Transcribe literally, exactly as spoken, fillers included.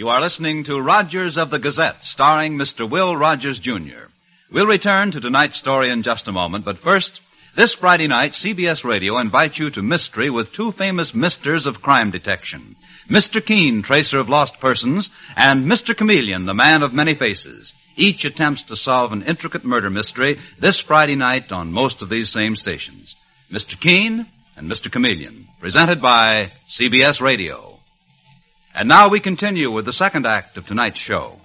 You are listening to Rogers of the Gazette, starring Mister Will Rogers, Junior We'll return to tonight's story in just a moment, but first, this Friday night, C B S Radio invites you to Mystery with two famous misters of crime detection. Mister Keene, tracer of lost persons, and Mister Chameleon, the man of many faces. Each attempts to solve an intricate murder mystery this Friday night on most of these same stations. Mister Keene and Mister Chameleon, presented by C B S Radio. And now we continue with the second act of tonight's show.